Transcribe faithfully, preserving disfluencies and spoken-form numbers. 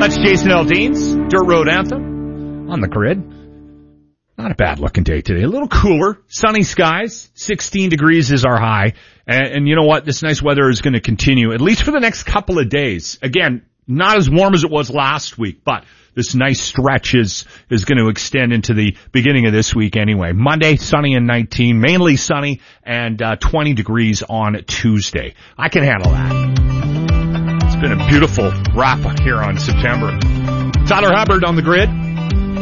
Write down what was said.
That's Jason Aldean's Dirt Road Anthem on the Grid. Not a bad looking day today. A little cooler, sunny skies, sixteen degrees is our high. And, and you know what? This nice weather is going to continue, at least for the next couple of days. Again, not as warm as it was last week, but this nice stretch is, is going to extend into the beginning of this week anyway. Monday, sunny and nineteen, mainly sunny, and uh, twenty degrees on Tuesday. I can handle that. It's been a beautiful wrap here on September. Tyler Hubbard on the Grid.